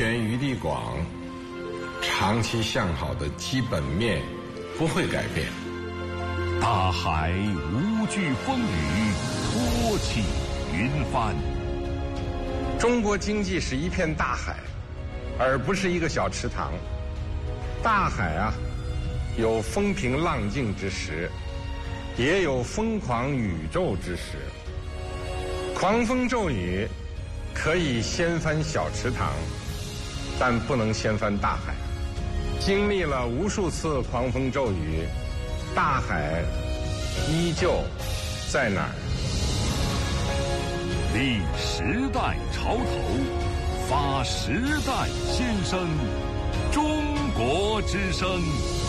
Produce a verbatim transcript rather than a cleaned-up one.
全余地广，长期向好的基本面不会改变。 大海无惧风雨，托起云帆。 中国经济是一片大海，而不是一个小池塘。大海啊，有风平浪静之时，也有疯狂宇宙之时。狂风骤雨可以掀翻小池塘，但不能掀翻大海。经历了无数次狂风骤雨，大海依旧在那儿。 立时代潮头，发时代心声，中国之声。